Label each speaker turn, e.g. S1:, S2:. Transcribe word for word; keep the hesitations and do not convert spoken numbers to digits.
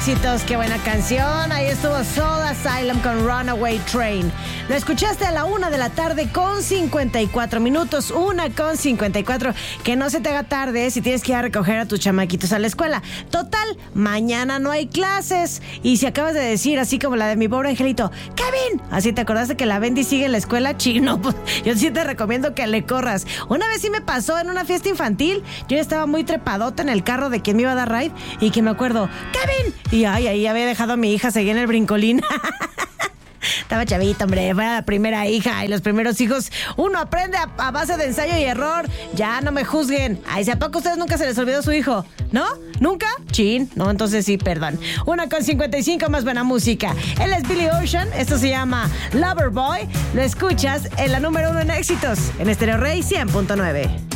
S1: éxitos, qué buena canción. Ahí estuvo Soul Asylum con Runaway Train. Lo escuchaste a la una de la tarde con cincuenta y cuatro minutos. Una con cincuenta y cuatro. Que no se te haga tarde si tienes que ir a recoger a tus chamaquitos a la escuela. Total, mañana no hay clases. Y si acabas de decir, así como la de mi pobre angelito, Kevin, así te acordaste que la Bendy sigue en la escuela, chino, pues yo sí te recomiendo que le corras. Una vez sí me pasó en una fiesta infantil. Yo estaba muy trepadota en el carro de quien me iba a dar ride y que me acuerdo, Kevin, y ay, ahí había dejado a mi hija seguir en el brincolín. Estaba chavita, hombre, fue la primera hija y los primeros hijos. Uno aprende a, a base de ensayo y error. Ya no me juzguen. Ay, ¿si a poco a ustedes nunca se les olvidó su hijo? ¿No? ¿Nunca? Chin. No, entonces sí, perdón. Una con cincuenta y cinco, más buena música. Él es Billy Ocean. Esto se llama Lover Boy. Lo escuchas en la número uno en éxitos. En Stereo Rey cien punto nueve.